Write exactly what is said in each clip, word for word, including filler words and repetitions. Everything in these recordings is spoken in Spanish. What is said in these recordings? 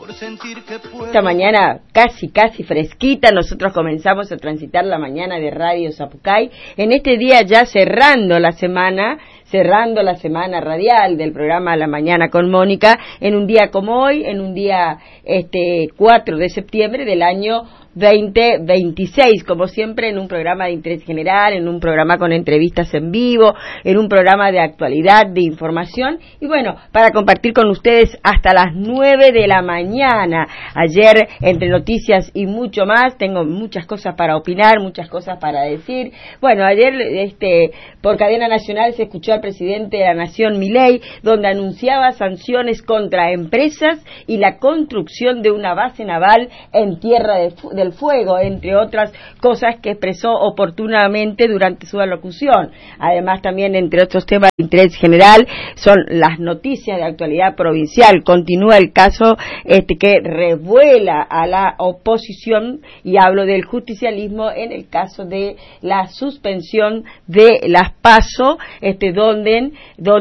Esta mañana casi, casi fresquita, nosotros comenzamos a transitar la mañana de Radio Zapucay, en este día ya cerrando la semana, cerrando la semana radial del programa La Mañana con Mónica, en un día como hoy, en un día este cuatro de septiembre del año veinte veintiséis, como siempre en un programa de interés general, en un programa con entrevistas en vivo, en un programa de actualidad, de información, y bueno, para compartir con ustedes hasta las nueve de la mañana. Ayer, entre noticias y mucho más, tengo muchas cosas para opinar, muchas cosas para decir. Bueno, ayer este por cadena nacional se escuchó al presidente de la Nación, Milei, donde anunciaba sanciones contra empresas y la construcción de una base naval en Tierra de, del Fuego, entre otras cosas que expresó oportunamente durante su alocución. Además, también, entre otros temas de interés general, son las noticias de actualidad provincial. Continúa el caso este que revuela a la oposición, y hablo del justicialismo en el caso de la suspensión de las PASO, este donde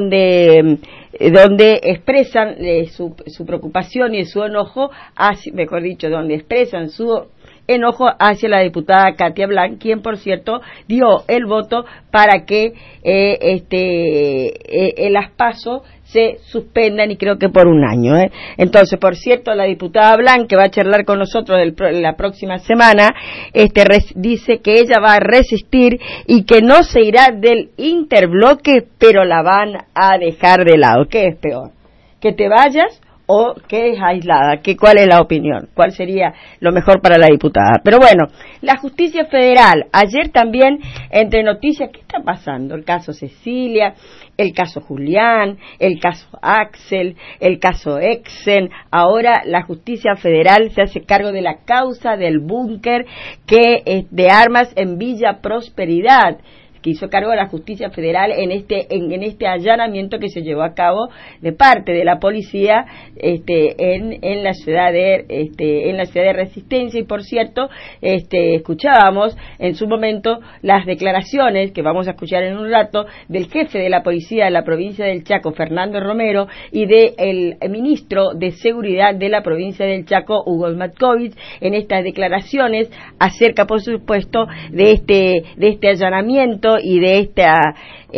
donde donde expresan eh, su, su preocupación y su enojo, hacia, mejor dicho, donde expresan su enojo hacia la diputada Katia Blanc, quien, por cierto, dio el voto para que eh, este eh, las PASO se suspendan, y creo que por un año. ¿eh? Entonces, por cierto, la diputada Blanc, que va a charlar con nosotros el, la próxima semana, este res, dice que ella va a resistir y que no se irá del interbloque, pero la van a dejar de lado. ¿Qué es peor? ¿Que te vayas o que es aislada? ¿Qué, ¿Cuál es la opinión? ¿Cuál sería lo mejor para la diputada? Pero bueno, la justicia federal, ayer también, entre noticias, ¿qué está pasando? El caso Cecilia, el caso Julián, el caso Axel, el caso Exen. Ahora la justicia federal se hace cargo de la causa del búnker que es de armas en Villa Prosperidad, que hizo cargo de la justicia federal en este en, en este allanamiento que se llevó a cabo de parte de la policía este en en la ciudad de este en la ciudad de Resistencia. Y por cierto, este escuchábamos en su momento las declaraciones que vamos a escuchar en un rato del jefe de la policía de la provincia del Chaco, Fernando Romero, y del de ministro de Seguridad de la provincia del Chaco, Hugo Matkovich, en estas declaraciones acerca, por supuesto, de este de este allanamiento y de esta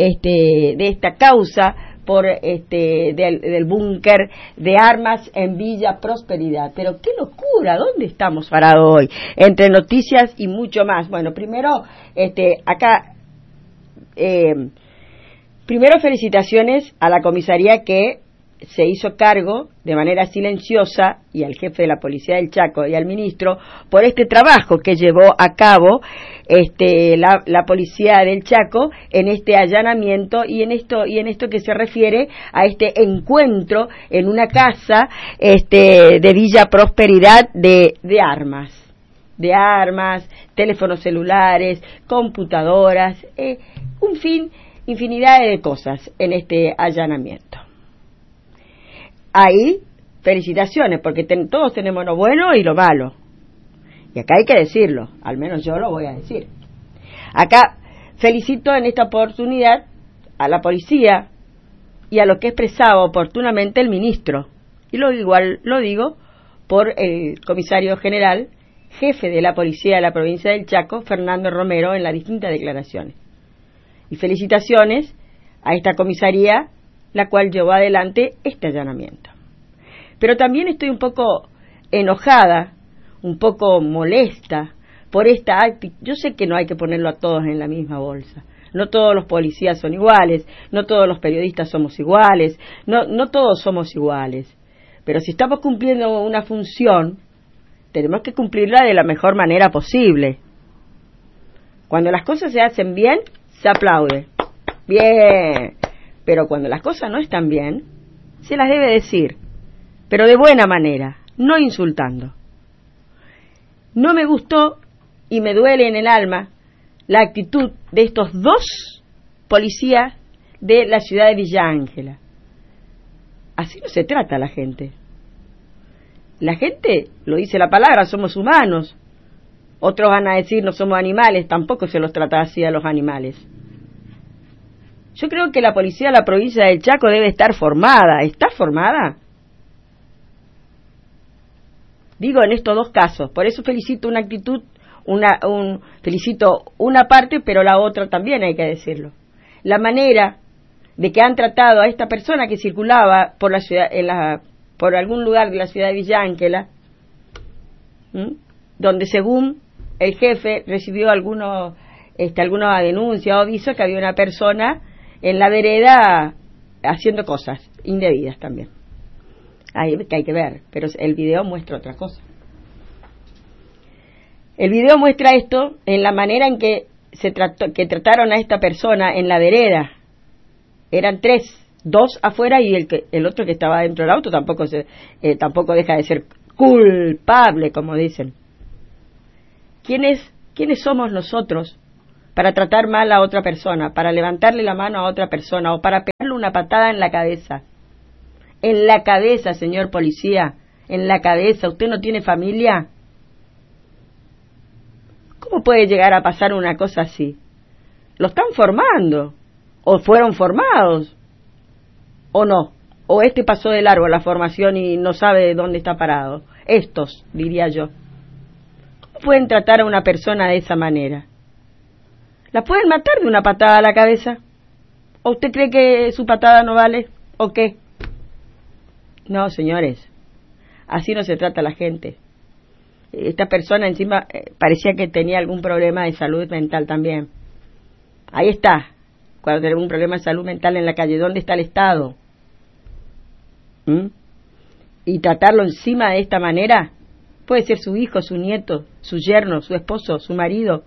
este de esta causa por este del, del búnker de armas en Villa Prosperidad. Pero qué locura, ¿dónde estamos parados hoy? Entre noticias y mucho más. Bueno, primero este acá eh, primero felicitaciones a la comisaría que se hizo cargo de manera silenciosa, y al jefe de la policía del Chaco y al ministro, por este trabajo que llevó a cabo este la, la policía del Chaco en este allanamiento y en esto y en esto que se refiere a este encuentro en una casa este de Villa Prosperidad de de armas de armas, teléfonos celulares, computadoras, eh, un fin, infinidad de cosas en este allanamiento. Ahí, felicitaciones, porque ten, todos tenemos lo bueno y lo malo. Y acá hay que decirlo, al menos yo lo voy a decir. Acá felicito en esta oportunidad a la policía y a lo que expresaba oportunamente el ministro. Y lo igual lo digo por el comisario general, jefe de la policía de la provincia del Chaco, Fernando Romero, en las distintas declaraciones. Y felicitaciones a esta comisaría, la cual llevó adelante este allanamiento. Pero también estoy un poco enojada, un poco molesta por esta actitud. Yo sé que no hay que ponerlo a todos en la misma bolsa. No todos los policías son iguales, no todos los periodistas somos iguales, no, no todos somos iguales. Pero si estamos cumpliendo una función, tenemos que cumplirla de la mejor manera posible. Cuando las cosas se hacen bien, se aplaude. Bien. Pero cuando las cosas no están bien, se las debe decir, pero de buena manera, no insultando. No me gustó y me duele en el alma la actitud de estos dos policías de la ciudad de Villa Ángela. Así no se trata a la gente. La gente, lo dice la palabra, somos humanos. Otros van a decir no somos animales, tampoco se los trata así a los animales. Yo creo que la policía de la provincia del Chaco debe estar formada. ¿Está formada? Digo en estos dos casos, por eso felicito una actitud, una, un, felicito una parte, pero la otra también hay que decirlo. La manera de que han tratado a esta persona que circulaba por la ciudad, en la, por algún lugar de la ciudad de Villa Ángela, ¿m? donde según el jefe recibió algunos, este, alguna denuncia o aviso que había una persona en la vereda haciendo cosas indebidas también. Hay, que hay que ver, pero el video muestra otra cosa. El video muestra esto en la manera en que se trató, que trataron a esta persona en la vereda. Eran tres, dos afuera y el que el otro que estaba dentro del auto tampoco se, eh, tampoco deja de ser culpable, como dicen. ¿Quiénes, quiénes somos nosotros para tratar mal a otra persona, para levantarle la mano a otra persona o para pegarle una patada en la cabeza? En la cabeza, señor policía, en la cabeza. ¿Usted no tiene familia? ¿Cómo puede llegar a pasar una cosa así? Lo están formando, o fueron formados, o no, o este pasó de largo la formación y no sabe dónde está parado. Estos, diría yo. ¿Cómo pueden tratar a una persona de esa manera? ¿La pueden matar de una patada a la cabeza? ¿O usted cree que su patada no vale? ¿O qué? No, señores, así no se trata a la gente. Esta persona encima eh, parecía que tenía algún problema de salud mental también. Ahí está, cuando tenemos un problema de salud mental en la calle, ¿dónde está el Estado? ¿Mm? Y tratarlo encima de esta manera, puede ser su hijo, su nieto, su yerno, su esposo, su marido.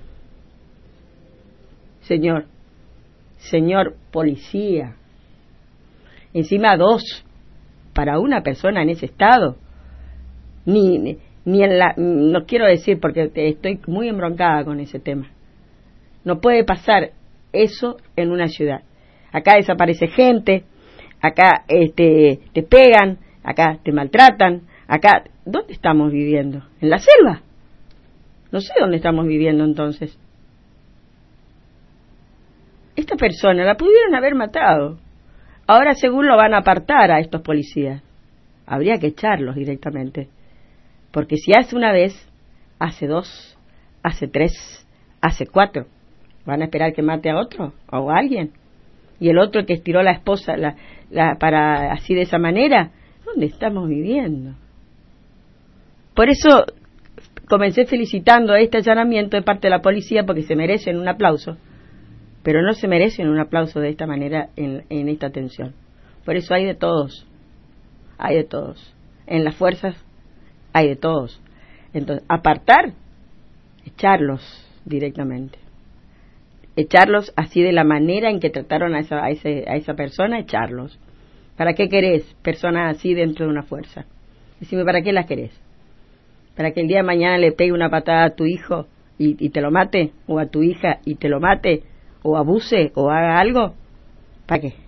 Señor, señor policía, encima dos, para una persona en ese estado, ni, ni, ni en la, no quiero decir porque estoy muy embroncada con ese tema, no puede pasar eso en una ciudad. Acá desaparece gente, acá este, te pegan, acá te maltratan, acá, ¿dónde estamos viviendo? ¿En la selva? No sé dónde estamos viviendo entonces. Esta persona la pudieron haber matado. Ahora según lo van a apartar a estos policías. Habría que echarlos directamente. Porque si hace una vez, hace dos, hace tres, hace cuatro. ¿Van a esperar que mate a otro o a alguien? Y el otro que estiró la esposa la, la, para así de esa manera. ¿Dónde estamos viviendo? Por eso comencé felicitando a este allanamiento de parte de la policía porque se merecen un aplauso. Pero no se merecen un aplauso de esta manera en, en esta atención. Por eso hay de todos, hay de todos. En las fuerzas hay de todos. Entonces, apartar, echarlos directamente. Echarlos así de la manera en que trataron a esa, a ese, a esa persona, echarlos. ¿Para qué querés personas así dentro de una fuerza? Decime, ¿para qué las querés? ¿Para que el día de mañana le pegue una patada a tu hijo y, y te lo mate? ¿O a tu hija y te lo mate? ¿O abuse? ¿O haga algo? ¿Para qué?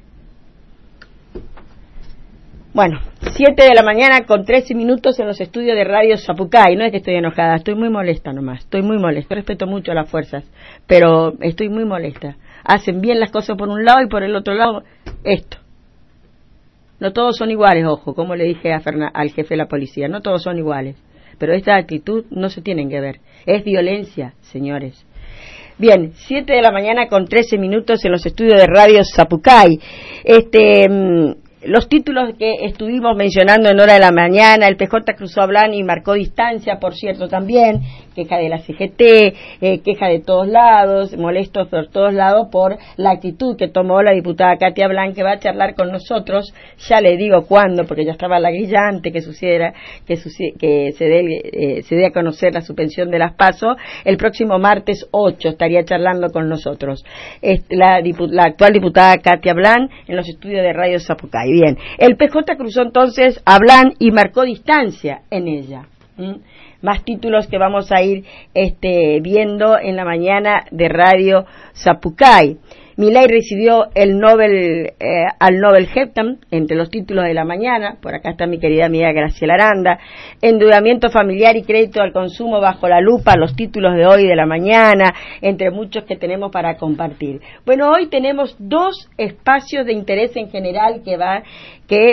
Bueno, siete de la mañana con trece minutos en los estudios de Radio Zapucay. No es que estoy enojada, estoy muy molesta nomás. Estoy muy molesta. Respeto mucho a las fuerzas, pero estoy muy molesta. Hacen bien las cosas por un lado y por el otro lado, esto. No todos son iguales, ojo, como le dije a Fernan, al jefe de la policía. No todos son iguales. Pero esta actitud no se tienen que ver. Es violencia, señores. Bien, siete de la mañana con trece minutos en los estudios de Radio Zapucay. Este, mmm, los títulos que estuvimos mencionando en hora de la mañana, el P J cruzó a Blan y marcó distancia, por cierto, también, queja de la C G T, eh, queja de todos lados, molestos por todos lados por la actitud que tomó la diputada Katia Blan, que va a charlar con nosotros, ya le digo cuándo, porque ya estaba la grilla antes que sucediera, que, suci- que se dé eh, se dé a conocer la suspensión de las PASO, el próximo martes ocho estaría charlando con nosotros. Este, la, dipu- la actual diputada Katia Blan en los estudios de Radio Zapucay. Bien, el P J cruzó entonces a Blan y marcó distancia en ella. ¿Mm? Más títulos que vamos a ir este, viendo en la mañana de Radio Zapucay. Milei recibió el Nobel, eh, al Nobel Heptam, entre los títulos de la mañana. Por acá está mi querida amiga Graciela Aranda. Endeudamiento familiar y crédito al consumo bajo la lupa, los títulos de hoy de la mañana, entre muchos que tenemos para compartir. Bueno, hoy tenemos dos espacios de interés en general que va, que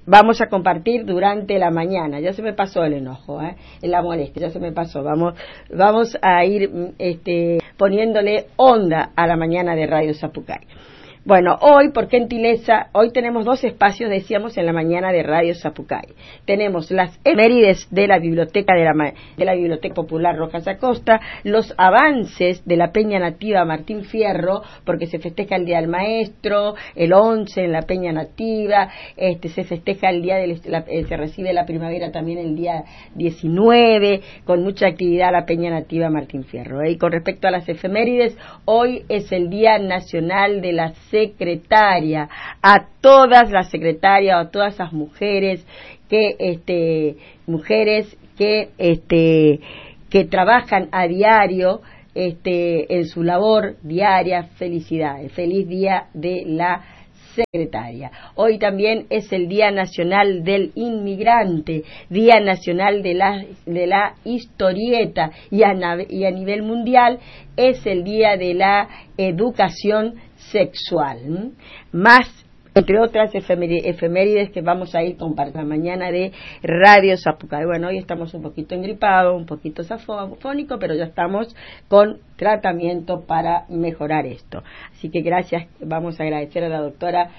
vamos a compartir durante la mañana. Ya se me pasó el enojo, ¿eh? La molestia, ya se me pasó. Vamos, vamos a ir este, poniéndole onda a la mañana de Radio Zapucay. Bueno, hoy, por gentileza, hoy tenemos dos espacios, decíamos, en la mañana de Radio Zapucay. Tenemos las efemérides de la biblioteca de la, de la Biblioteca Popular Rojas Acosta, los avances de la Peña Nativa Martín Fierro, porque se festeja el Día del Maestro, el once en la Peña Nativa, este, se festeja el día del, la, eh, se recibe la primavera también el día diecinueve, con mucha actividad la Peña Nativa Martín Fierro. ¿eh? Y con respecto a las efemérides, hoy es el Día Nacional de la Secretaria, a todas las secretarias, a todas esas mujeres que este mujeres que este que trabajan a diario este en su labor diaria. Felicidades, feliz día de la secretaria. Hoy también es el Día Nacional del Inmigrante, Día Nacional de la de la Historieta, y a, y a nivel mundial es el Día de la Educación Sexual. ¿m? Más, entre otras efemérides que vamos a ir compartiendo mañana de Radio Zapucay. Bueno, hoy estamos un poquito engripados, un poquito safónico, pero ya estamos con tratamiento para mejorar esto. Así que gracias, vamos a agradecer a la doctora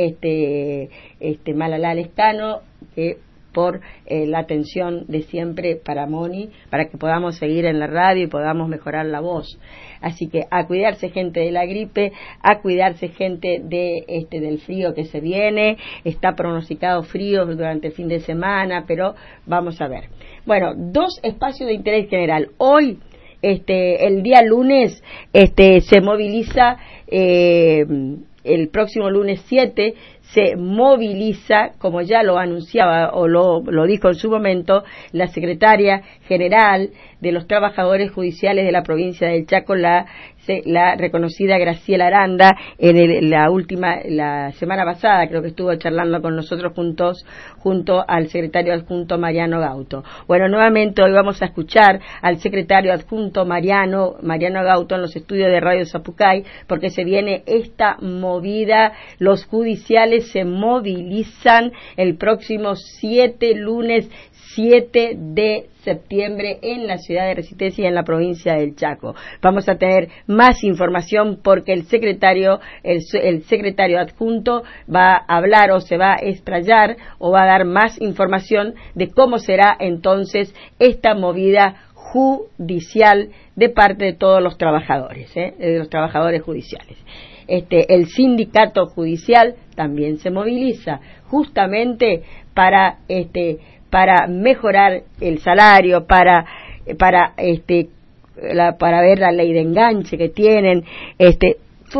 este, este Malala Lescano, que por eh, la atención de siempre para Moni, para que podamos seguir en la radio y podamos mejorar la voz. Así que a cuidarse, gente, de la gripe, a cuidarse, gente, de este del frío que se viene. Está pronosticado frío durante el fin de semana, pero vamos a ver. Bueno, dos espacios de interés general. Hoy, este, el día lunes, este, se moviliza, eh, el próximo lunes siete, se moviliza, como ya lo anunciaba o lo, lo dijo en su momento, la secretaria general de los trabajadores judiciales de la provincia del Chaco, la, la reconocida Graciela Aranda, en el, la última, la semana pasada creo que estuvo charlando con nosotros juntos, junto al secretario adjunto Mariano Gauto. Bueno, nuevamente hoy vamos a escuchar al secretario adjunto Mariano, Mariano Gauto en los estudios de Radio Zapucay, porque se viene esta movida. Los judiciales se movilizan el próximo siete, lunes siete de septiembre, en la ciudad de Resistencia y en la provincia del Chaco. Vamos a tener más información porque el secretario, el, el secretario adjunto va a hablar o se va a explayar o va a dar más información de cómo será entonces esta movida judicial de parte de todos los trabajadores, ¿eh? de los trabajadores judiciales. Este, el sindicato judicial también se moviliza justamente para este para mejorar el salario, para para este la, para ver la ley de enganche que tienen. Este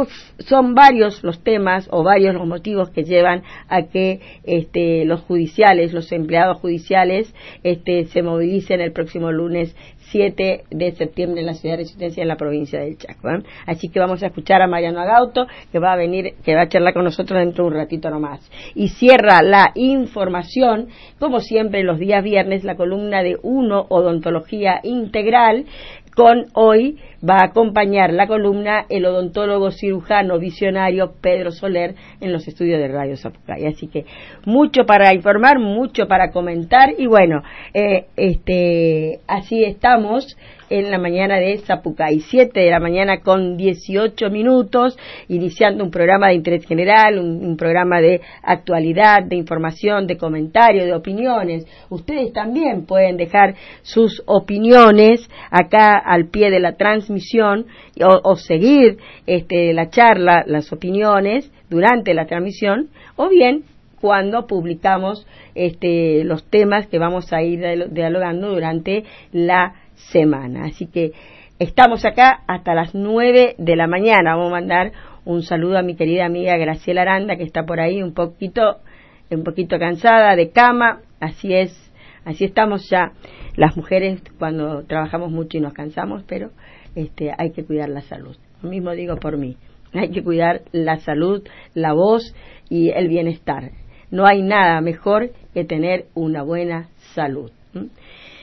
son varios los temas o varios los motivos que llevan a que este los judiciales, los empleados judiciales este se movilicen el próximo lunes siete de septiembre en la ciudad de Resistencia, en la provincia del Chaco. ¿eh? Así que vamos a escuchar a Mariano Gauto, que va a venir, que va a charlar con nosotros dentro de un ratito nomás. Y cierra la información, como siempre los días viernes, la columna de Uno, Odontología Integral, con hoy va a acompañar la columna el odontólogo cirujano visionario Pedro Soler en los estudios de Radio Zapucay. Así que mucho para informar, mucho para comentar y bueno, eh, este así estamos en la mañana de Zapucay, siete de la mañana con dieciocho minutos, iniciando un programa de interés general, un, un programa de actualidad, de información, de comentario, de opiniones. Ustedes también pueden dejar sus opiniones acá al pie de la transmisión o, o seguir este, la charla, las opiniones durante la transmisión, o bien cuando publicamos este, los temas que vamos a ir dialogando durante la semana. Así que estamos acá hasta las nueve de la mañana. Vamos a mandar un saludo a mi querida amiga Graciela Aranda, que está por ahí un poquito, un poquito cansada de cama. Así es, así estamos ya las mujeres cuando trabajamos mucho y nos cansamos, pero este, hay que cuidar la salud. Lo mismo digo por mí. Hay que cuidar la salud, la voz y el bienestar. No hay nada mejor que tener una buena salud.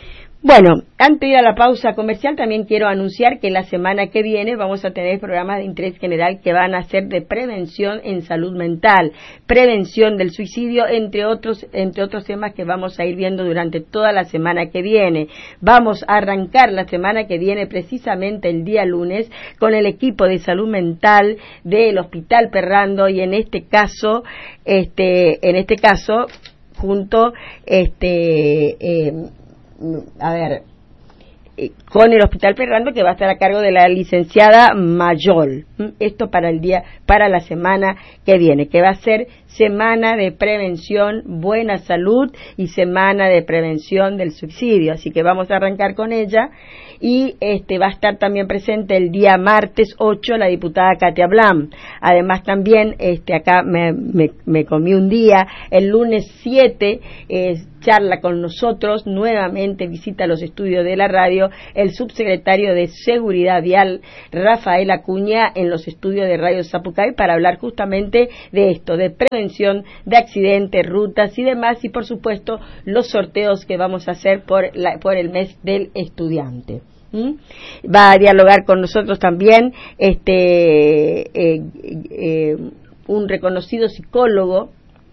Bueno, antes de ir a la pausa comercial, también quiero anunciar que la semana que viene vamos a tener programas de interés general que van a ser de prevención en salud mental, prevención del suicidio, entre otros, entre otros temas que vamos a ir viendo durante toda la semana que viene. Vamos a arrancar la semana que viene, precisamente el día lunes, con el equipo de salud mental del Hospital Perrando, y en este caso, este, en este caso, junto, este, eh, a ver, con el Hospital Perrando, que va a estar a cargo de la licenciada Mayol. Esto para el día, para la semana que viene, que va a ser semana de prevención, buena salud y semana de prevención del suicidio. Así que vamos a arrancar con ella. Y este va a estar también presente el día martes ocho la diputada Katia Blam. Además también este acá me, me, me comí un día, el lunes siete eh, charla con nosotros, nuevamente visita los estudios de la radio el subsecretario de Seguridad Vial Rafael Acuña en los estudios de Radio Zapucay para hablar justamente de esto, de prevención de accidentes, rutas y demás, y por supuesto los sorteos que vamos a hacer por, la, por el mes del estudiante. ¿Mm? Va a dialogar con nosotros también este eh, eh, un reconocido psicólogo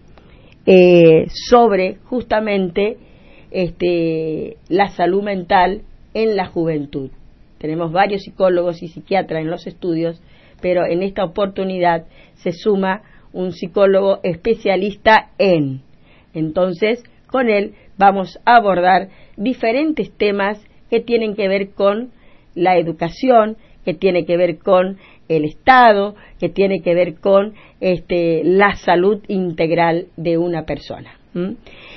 eh, sobre justamente este la salud mental en la juventud. Tenemos varios psicólogos y psiquiatras en los estudios, pero en esta oportunidad se suma un psicólogo especialista en. Entonces, con él vamos a abordar diferentes temas que tienen que ver con la educación, que tiene que ver con el Estado, que tiene que ver con este, la salud integral de una persona. ¿Mm?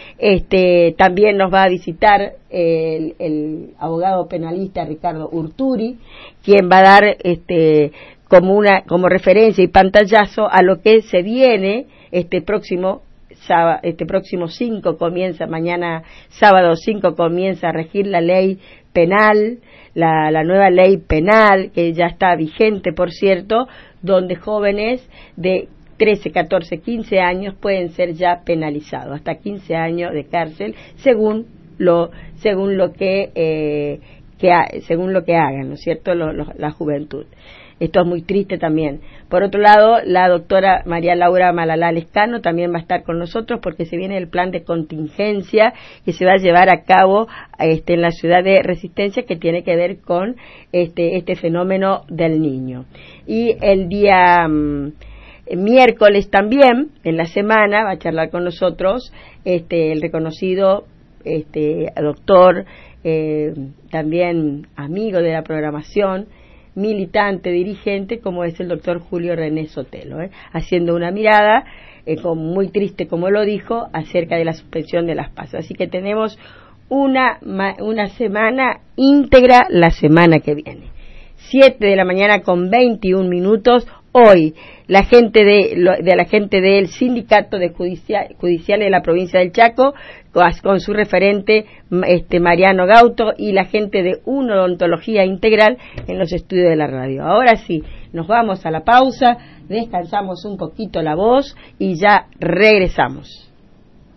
Este, también nos va a visitar el, el abogado penalista Ricardo Urturi, quien va a dar este, como una como referencia y pantallazo a lo que se viene este próximo sábado, este próximo cinco comienza, mañana sábado cinco comienza a regir la ley penal, la, la nueva ley penal, que ya está vigente, por cierto, donde jóvenes de trece, catorce, quince años pueden ser ya penalizados, hasta quince años de cárcel, según lo según lo que, eh, que según lo que hagan, ¿no es cierto?, lo, lo, la juventud. Esto es muy triste también. Por otro lado, la doctora María Laura Malalá Lescano también va a estar con nosotros porque se viene el plan de contingencia que se va a llevar a cabo este, en la ciudad de Resistencia, que tiene que ver con este, este fenómeno del niño. Y el día um, miércoles también, en la semana, va a charlar con nosotros este, el reconocido este, doctor, eh, también amigo de la programación, militante, dirigente, como es el doctor Julio René Sotelo, ¿eh? haciendo una mirada, eh, con, muy triste como lo dijo, acerca de la suspensión de las pasos. Así que tenemos una, una semana íntegra la semana que viene. siete de la mañana con veintiún minutos. Hoy, la gente de, de la gente del Sindicato de Judicial, Judiciales de la provincia del Chaco, con su referente este Mariano Gauto, y la gente de una odontología integral en los estudios de la radio. Ahora sí, nos vamos a la pausa, descansamos un poquito la voz y ya regresamos.